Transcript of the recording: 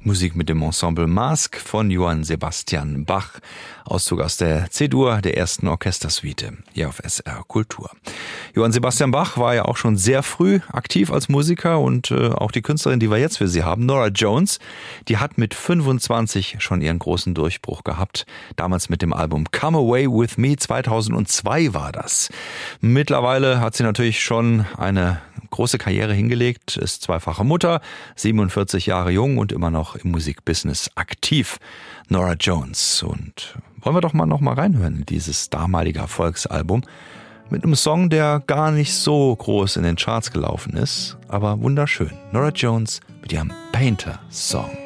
Musik mit dem Ensemble Masque von Johann Sebastian Bach. Auszug aus der C-Dur der ersten Orchestersuite hier auf SR Kultur. Johann Sebastian Bach war ja auch schon sehr früh aktiv als Musiker und auch die Künstlerin, die wir jetzt für Sie haben, Norah Jones, die hat mit 25 schon ihren großen Durchbruch gehabt. Damals mit dem Album Come Away With Me, 2002 war das. Mittlerweile hat sie natürlich schon eine große Karriere hingelegt, ist zweifache Mutter, 47 Jahre jung und immer noch im Musikbusiness aktiv. Norah Jones. Und wollen wir doch noch mal reinhören in dieses damalige Erfolgsalbum mit einem Song, der gar nicht so groß in den Charts gelaufen ist, aber wunderschön. Norah Jones mit ihrem Painter Song.